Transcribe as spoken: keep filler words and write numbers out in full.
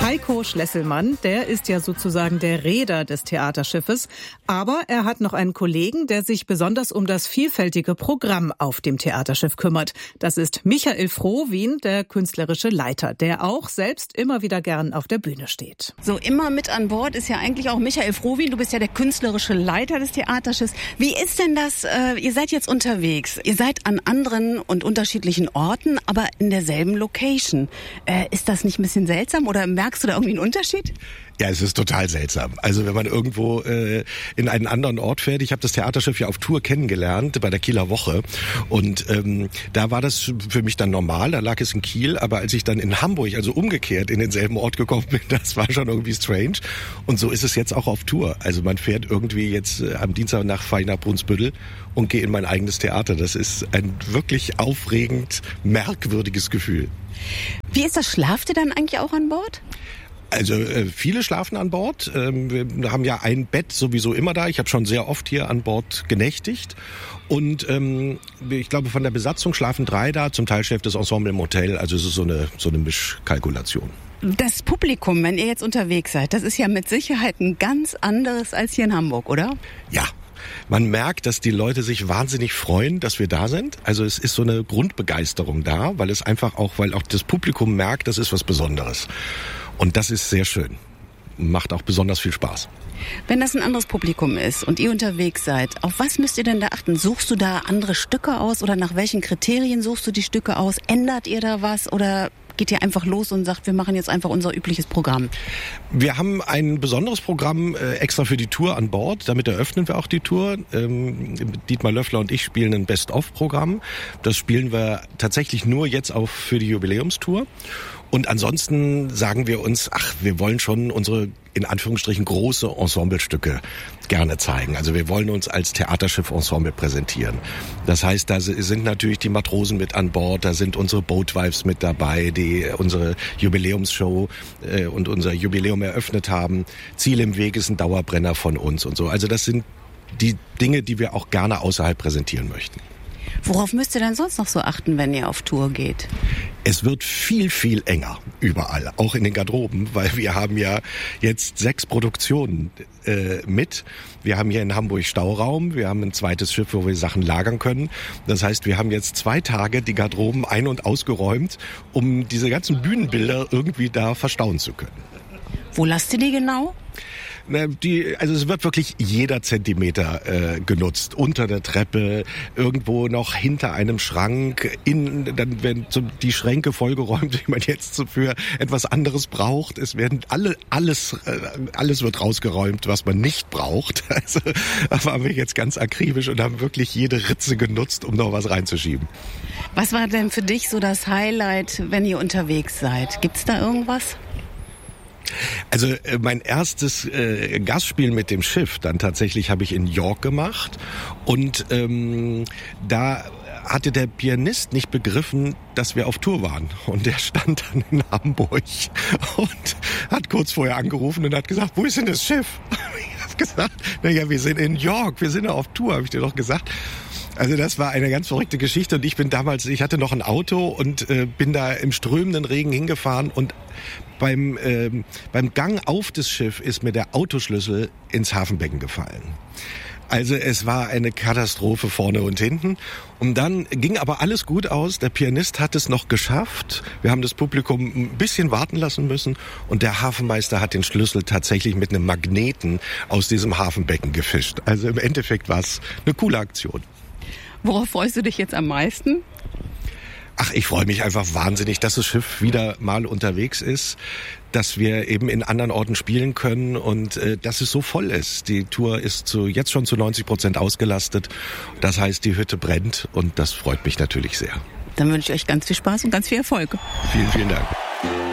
Heiko Schlesselmann, der ist ja sozusagen der Reeder des Theaterschiffes. Aber er hat noch einen Kollegen, der sich besonders um das vielfältige Programm auf dem Theaterschiff kümmert. Das ist Michael Frohwien, der künstlerische Leiter, der auch selbst immer wieder gern auf der Bühne steht. So, immer mit an Bord ist ja eigentlich auch Michael Frohwien. Du bist ja der künstlerische Leiter des Theaterschiffs. Wie ist denn das? Äh, ihr seid jetzt unterwegs. Ihr seid an anderen und unterschiedlichen Orten, aber in derselben Location. Äh, ist das nicht ein bisschen seltsam oder merkst du da irgendwie einen Unterschied? Ja, es ist total seltsam. Also wenn man irgendwo äh, in einen anderen Ort fährt, ich habe das Theaterschiff ja auf Tour kennengelernt bei der Kieler Woche und ähm, da war das für mich dann normal, da lag es in Kiel, aber als ich dann in Hamburg, also umgekehrt in denselben Ort gekommen bin, das war schon irgendwie strange und so ist es jetzt auch auf Tour. Also man fährt irgendwie jetzt äh, am Dienstag nach fahre ich nach Brunsbüttel und gehe in mein eigenes Theater. Das ist ein wirklich aufregend merkwürdiges Gefühl. Wie ist das? Schlaft ihr dann eigentlich auch an Bord? Also äh, viele schlafen an Bord. Ähm, wir haben ja ein Bett sowieso immer da. Ich habe schon sehr oft hier an Bord genächtigt. Und ähm, ich glaube, von der Besatzung schlafen drei da. Zum Teil schläft das Ensemble im Hotel. Also es ist so eine, so eine Mischkalkulation. Das Publikum, wenn ihr jetzt unterwegs seid, das ist ja mit Sicherheit ein ganz anderes als hier in Hamburg, oder? Ja. Man merkt, dass die Leute sich wahnsinnig freuen, dass wir da sind. Also es ist so eine Grundbegeisterung da, weil es einfach auch, weil auch das Publikum merkt, das ist was Besonderes. Und das ist sehr schön. Macht auch besonders viel Spaß. Wenn das ein anderes Publikum ist und ihr unterwegs seid, auf was müsst ihr denn da achten? Suchst du da andere Stücke aus oder nach welchen Kriterien suchst du die Stücke aus? Ändert ihr da was oder geht ihr einfach los und sagt, wir machen jetzt einfach unser übliches Programm? Wir haben ein besonderes Programm äh, extra für die Tour an Bord. Damit eröffnen wir auch die Tour. Ähm, Dietmar Löffler und ich spielen ein Best-of-Programm. Das spielen wir tatsächlich nur jetzt auch für die Jubiläumstour. Und ansonsten sagen wir uns, ach, wir wollen schon unsere, in Anführungsstrichen, große Ensemblestücke gerne zeigen. Also wir wollen uns als Theaterschiff-Ensemble präsentieren. Das heißt, da sind natürlich die Matrosen mit an Bord, da sind unsere Boatwives mit dabei, die unsere Jubiläumsshow äh, und unser Jubiläum eröffnet haben. Ziel im Weg ist ein Dauerbrenner von uns und so. Also das sind die Dinge, die wir auch gerne außerhalb präsentieren möchten. Worauf müsst ihr denn sonst noch so achten, wenn ihr auf Tour geht? Es wird viel, viel enger überall, auch in den Garderoben, weil wir haben ja jetzt sechs Produktionen äh, mit. Wir haben hier in Hamburg Stauraum, wir haben ein zweites Schiff, wo wir Sachen lagern können. Das heißt, wir haben jetzt zwei Tage die Garderoben ein- und ausgeräumt, um diese ganzen Bühnenbilder irgendwie da verstauen zu können. Wo lasst ihr die genau? Die, also es wird wirklich jeder Zentimeter äh, genutzt. Unter der Treppe, irgendwo noch hinter einem Schrank, in, dann werden zum, die Schränke vollgeräumt, wie man jetzt für etwas anderes braucht. Es werden alle, alles, äh, alles wird rausgeräumt, was man nicht braucht. Also da waren wir jetzt ganz akribisch und haben wirklich jede Ritze genutzt, um noch was reinzuschieben. Was war denn für dich so das Highlight, wenn ihr unterwegs seid? Gibt's da irgendwas? Also äh, mein erstes äh, Gastspiel mit dem Schiff, dann tatsächlich habe ich in York gemacht und ähm, da hatte der Pianist nicht begriffen, dass wir auf Tour waren. Und der stand dann in Hamburg und hat kurz vorher angerufen und hat gesagt, wo ist denn das Schiff? Ich habe gesagt, naja, wir sind in York, wir sind ja auf Tour, habe ich dir doch gesagt. Also das war eine ganz verrückte Geschichte und ich bin damals, ich hatte noch ein Auto und äh, bin da im strömenden Regen hingefahren und beim, äh, beim Gang auf das Schiff ist mir der Autoschlüssel ins Hafenbecken gefallen. Also es war eine Katastrophe vorne und hinten. Und dann ging aber alles gut aus. Der Pianist hat es noch geschafft. Wir haben das Publikum ein bisschen warten lassen müssen. Und der Hafenmeister hat den Schlüssel tatsächlich mit einem Magneten aus diesem Hafenbecken gefischt. Also im Endeffekt war es eine coole Aktion. Worauf freust du dich jetzt am meisten? Ach, ich freue mich einfach wahnsinnig, dass das Schiff wieder mal unterwegs ist, dass wir eben in anderen Orten spielen können und äh, dass es so voll ist. Die Tour ist zu, jetzt schon zu neunzig Prozent ausgelastet. Das heißt, die Hütte brennt und das freut mich natürlich sehr. Dann wünsche ich euch ganz viel Spaß und ganz viel Erfolg. Vielen, vielen Dank.